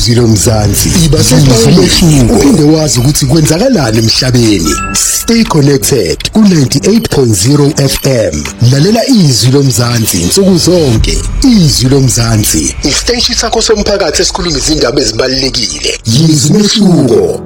izwi lomzansi. Iba sesibayeni uphinde wazi ukuthi kwenzakalani emhlabeni. Stay connected ku-98.0 FM. Lalela izwi lomzansi nsuku zonke. Izwi lomzansi, isiteshi sakho somphakathi esikhuluma izindaba ezibalulekile. Yizwi umehluko.